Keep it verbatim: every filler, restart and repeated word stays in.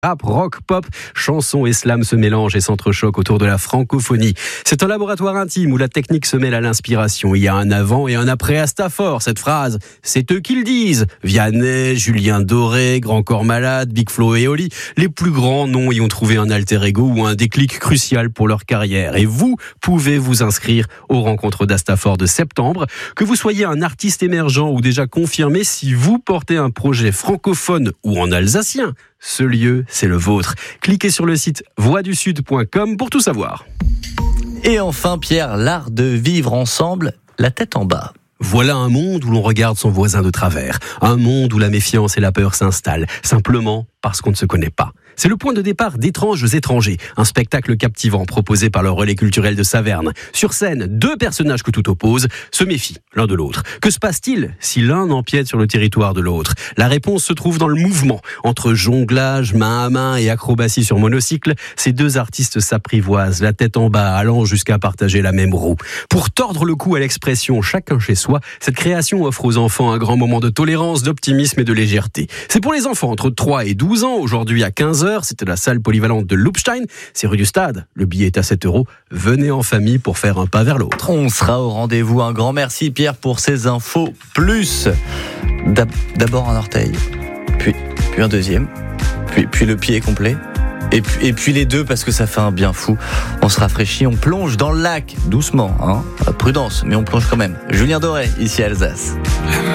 Rap, rock, pop, chansons et slam se mélangent et s'entrechoquent autour de la francophonie. C'est un laboratoire intime où la technique se mêle à l'inspiration. Il y a un avant et un après à Stafford. Cette phrase, c'est eux qui le disent. Vianney, Julien Doré, Grand Corps Malade, Big Flo et Oli. Les plus grands noms y ont trouvé un alter ego ou un déclic crucial pour leur carrière. Et vous pouvez vous inscrire aux rencontres d'Astafford de septembre. Que vous soyez un artiste émergent ou déjà confirmé, si vous portez un projet francophone ou en alsacien, ce lieu, c'est le vôtre. Cliquez sur le site voix du sud point com pour tout savoir. Et enfin, Pierre, l'art de vivre ensemble, la tête en bas. Voilà un monde où l'on regarde son voisin de travers. Un monde où la méfiance et la peur s'installent, simplement parce qu'on ne se connaît pas. C'est le point de départ d'Étranges étrangers, un spectacle captivant proposé par le relais culturel de Saverne. Sur scène, deux personnages que tout oppose se méfient l'un de l'autre. Que se passe-t-il si l'un empiète sur le territoire de l'autre ? La réponse se trouve dans le mouvement. Entre jonglage, main à main et acrobatie sur monocycle, ces deux artistes s'apprivoisent, la tête en bas, allant jusqu'à partager la même roue. Pour tordre le cou à l'expression chacun chez soi, cette création offre aux enfants un grand moment de tolérance, d'optimisme et de légèreté. C'est pour les enfants entre trois et douze ans, aujourd'hui à quinze heures, c'était la salle polyvalente de Loupstein, c'est rue du Stade. Le billet est à sept euros. Venez en famille pour faire un pas vers l'autre. On sera au rendez-vous. Un grand merci, Pierre, pour ces infos. Plus, d'abord un orteil, puis, puis un deuxième, puis, puis le pied complet. Et puis, et puis les deux, parce que ça fait un bien fou. On se rafraîchit, on plonge dans le lac, doucement, hein. Prudence, mais on plonge quand même. Julien Doré, ici à Alsace.